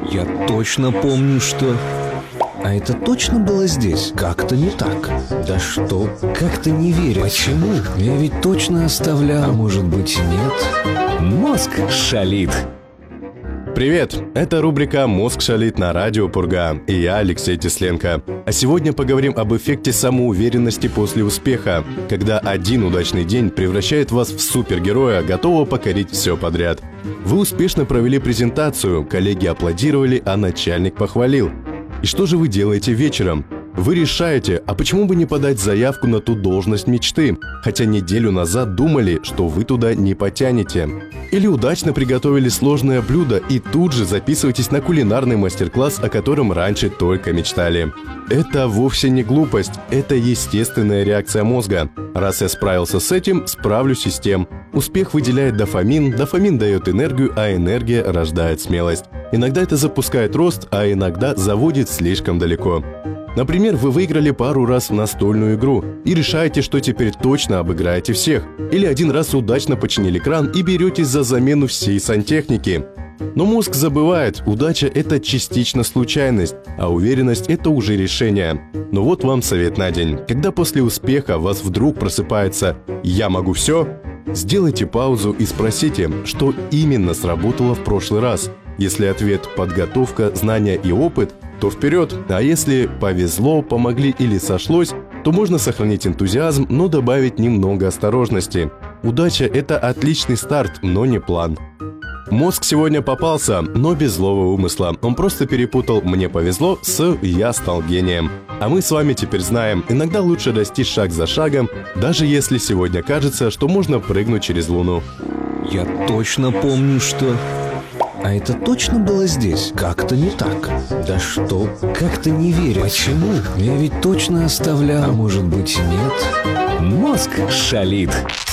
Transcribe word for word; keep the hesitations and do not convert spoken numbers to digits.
Я точно помню, что... А это точно было здесь? Как-то не так. Да что? Как-то не верю. Почему? Я ведь точно оставлял. А может быть, нет? Мозг шалит. Привет! Это рубрика «Мозг шалит» на радио Пурга, и я Алексей Тесленко. А сегодня поговорим об эффекте самоуверенности после успеха, когда один удачный день превращает вас в супергероя, готового покорить все подряд. Вы успешно провели презентацию, коллеги аплодировали, а начальник похвалил. И что же вы делаете вечером? Вы решаете, а почему бы не подать заявку на ту должность мечты, хотя неделю назад думали, что вы туда не потянете. Или удачно приготовили сложное блюдо и тут же записываетесь на кулинарный мастер-класс, о котором раньше только мечтали. Это вовсе не глупость, это естественная реакция мозга. Раз я справился с этим, справлюсь и с тем. Успех выделяет дофамин, дофамин дает энергию, а энергия рождает смелость. Иногда это запускает рост, а иногда заводит слишком далеко. Например, вы выиграли пару раз в настольную игру и решаете, что теперь точно обыграете всех. Или один раз удачно починили кран и беретесь за замену всей сантехники. Но мозг забывает, удача – это частично случайность, а уверенность – это уже решение. Но вот вам совет на день. Когда после успеха вас вдруг просыпается «я могу все», сделайте паузу и спросите, что именно сработало в прошлый раз. Если ответ «подготовка, знания и опыт», то вперед, а если повезло, помогли или сошлось, то можно сохранить энтузиазм, но добавить немного осторожности. Удача – это отличный старт, но не план. Мозг сегодня попался, но без злого умысла. Он просто перепутал «мне повезло» с «я стал гением». А мы с вами теперь знаем, иногда лучше расти шаг за шагом, даже если сегодня кажется, что можно прыгнуть через Луну. Я точно помню, что... А это точно было здесь? Как-то не так. Да что? Как-то не верю. Почему? Я ведь точно оставлял. А может быть, нет? Мозг шалит.